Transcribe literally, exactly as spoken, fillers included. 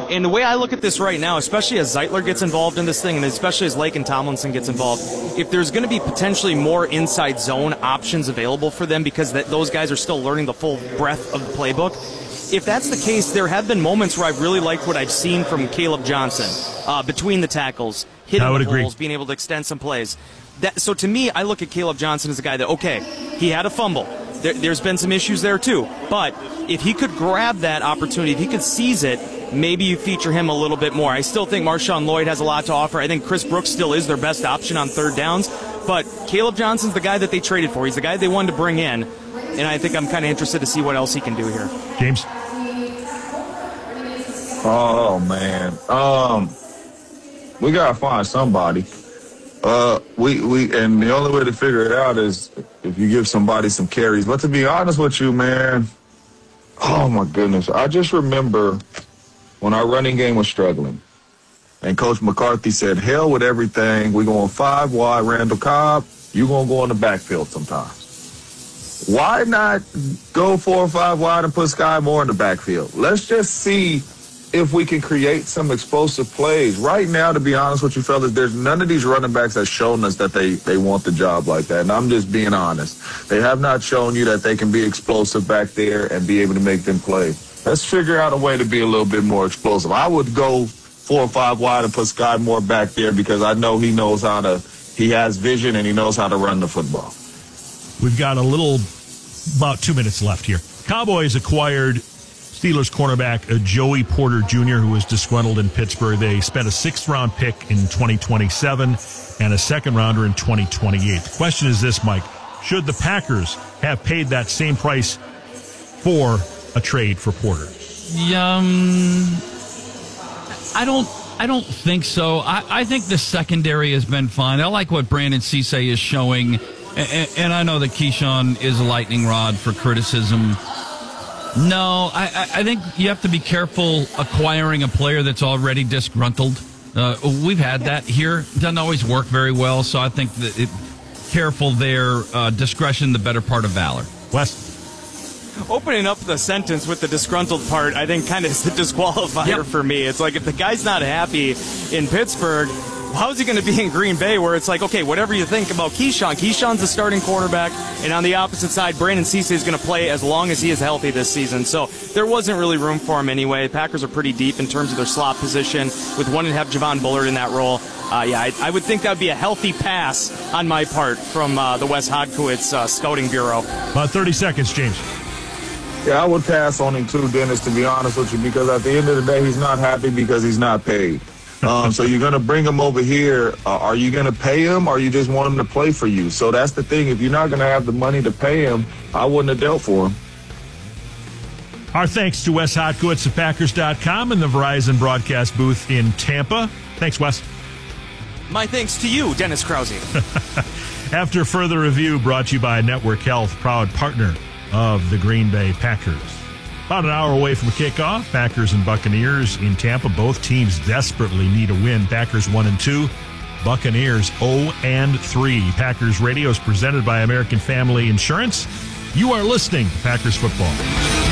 And the way I look at this right now, especially as Zeitler gets involved in this thing, and especially as Laken Tomlinson gets involved, if there's going to be potentially more inside zone options available for them because that, those guys are still learning the full breadth of the playbook, if that's the case, there have been moments where I've really liked what I've seen from Caleb Johnson uh, between the tackles, hitting the agree. holes, being able to extend some plays. That, so to me, I look at Caleb Johnson as a guy that, okay, he had a fumble. There, there's been some issues there too. But if he could grab that opportunity, if he could seize it, maybe you feature him a little bit more. I still think Marshawn Lloyd has a lot to offer. I think Chris Brooks still is their best option on third downs. But Caleb Johnson's the guy that they traded for. He's the guy they wanted to bring in. And I think I'm kind of interested to see what else he can do here. James? Oh, man. Um, we got to find somebody. Uh, we, we, and the only way to figure it out is if you give somebody some carries. But to be honest with you, man, oh, my goodness. I just remember when our running game was struggling. And Coach McCarthy said, hell with everything. We're going five wide, Randall Cobb. You're going to go in the backfield sometimes. Why not go four or five wide and put Sky Moore in the backfield? Let's just see if we can create some explosive plays. Right now, to be honest with you fellas, there's none of these running backs that's shown us that they, they want the job like that. And I'm just being honest. They have not shown you that they can be explosive back there and be able to make them play. Let's figure out a way to be a little bit more explosive. I would go four or five wide and put Sky Moore back there because I know he knows how to, he has vision and he knows how to run the football. We've got a little, about two minutes left here. Cowboys acquired Steelers cornerback uh, Joey Porter Junior, who was disgruntled in Pittsburgh. They spent a sixth-round pick in twenty twenty-seven and a second-rounder in twenty twenty-eight. The question is this, Mike. Should the Packers have paid that same price for a trade for Porter? Um, I don't I don't think so. I, I think the secondary has been fine. I like what Brandon Cisse is showing. And, and I know that Keyshawn is a lightning rod for criticism. No, I, I think you have to be careful acquiring a player that's already disgruntled. Uh, we've had that here. It doesn't always work very well, so I think that it, careful there, uh, discretion, the better part of valor. Wes? Opening up the sentence with the disgruntled part, I think kind of is the disqualifier yep. for me. It's like if the guy's not happy in Pittsburgh, how is he going to be in Green Bay where it's like, okay, whatever you think about Keyshawn, Keyshawn's the starting quarterback, and on the opposite side, Brandon Cisse is going to play as long as he is healthy this season. So there wasn't really room for him anyway. Packers are pretty deep in terms of their slot position with wanting to have Javon Bullard in that role. Uh, yeah, I, I would think that would be a healthy pass on my part from uh, the Wes Hodkiewicz uh, scouting bureau. About thirty seconds, James. Yeah, I would pass on him too, Dennis, to be honest with you, because at the end of the day, he's not happy because he's not paid. Um, so you're going to bring him over here. Uh, are you going to pay him or you just want him to play for you? So that's the thing. If you're not going to have the money to pay him, I wouldn't have dealt for him. Our thanks to Wes Hodkiewicz of Packers dot com and the Verizon broadcast booth in Tampa. Thanks, Wes. My thanks to you, Dennis Krause. After further review, brought to you by Network Health, proud partner of the Green Bay Packers. About an hour away from kickoff, Packers and Buccaneers in Tampa. Both teams desperately need a win. Packers one and two, Buccaneers oh and three. Packers Radio is presented by American Family Insurance. You are listening to Packers Football.